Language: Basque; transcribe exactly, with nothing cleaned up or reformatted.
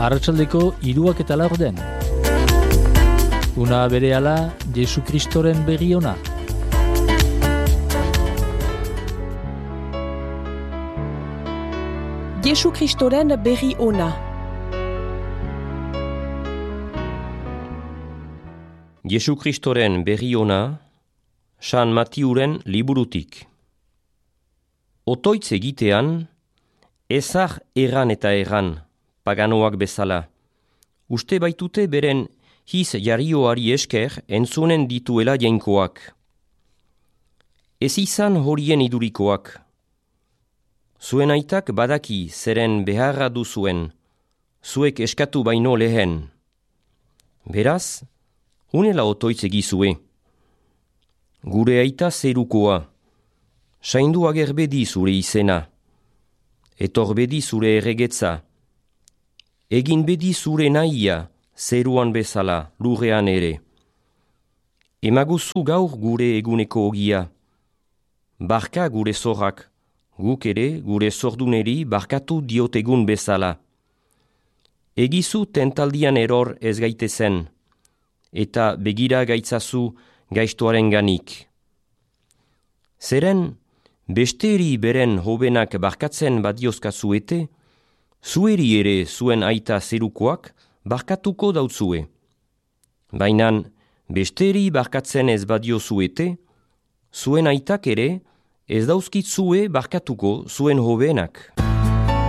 Arratsaldeko hiruak eta laurden. Una berehala Jesu Kristoren berri ona. Jesu Kristoren berri ona. Jesu Kristoren berri ona, San Matiuren liburutik. Otoitz egitean, ezar erran eta erran, paganoak bezala. Uste baitute beren hiz jarioari esker entzunen dituela jainkoak. Ez izan horien idurikoak. Zuen aitak badaki zeren beharra duzuen, zuek eskatu baino lehen. Beraz, unela otoitz egizue. Gure aita zerukoa, saindu agerbedi zure izena, etor bedi zure erregetza, egin bedi zure nahia, zeruan bezala, lurrean ere. Emaguzu gaur gure eguneko ogia, barka gure zorrak, guk ere gure zorduneri barkatu diotegun bezala. Egizu tentaldian eror ez gaitezen, eta begira gaitzazu gaiztoaren ganik. Zeren, besteri beren hobenak barkatzen badiozkazuete, zueri ere zuen aita zerukoak barkatuko dautzue. Bainan, besteri barkatzen ez badiozuete, zuen aitak ere ez dauzkitzue barkatuko zuen hobenak.